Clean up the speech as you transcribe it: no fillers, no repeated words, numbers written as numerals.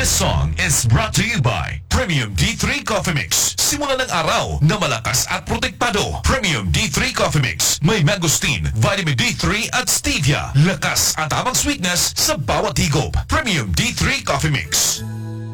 This song is brought to you by Premium D3 Coffee Mix. Simula ng araw na malakas at protektado. Premium D3 Coffee Mix. May mangosteen, vitamin D3 at stevia. Lakas at tamang sweetness sa bawat higop. Premium D3 Coffee Mix.